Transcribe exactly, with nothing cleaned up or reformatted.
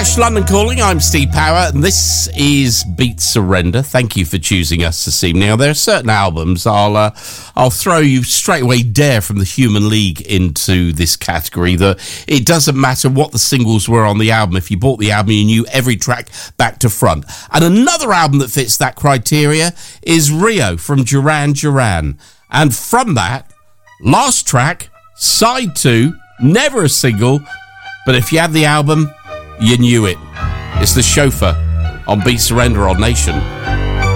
Catch London Calling. I'm Steve Power, and this is Beat Surrender. Thank you for choosing us this evening. Now, there are certain albums I'll uh, I'll throw you straight away, dare from the Human League into this category. That it doesn't matter what the singles were on the album. If you bought the album, you knew every track back to front. And another album that fits that criteria is Rio from Duran Duran. And from that, last track, side two, never a single, but if you had the album, you knew it. It's The Chauffeur on Beat Surrender on Nation.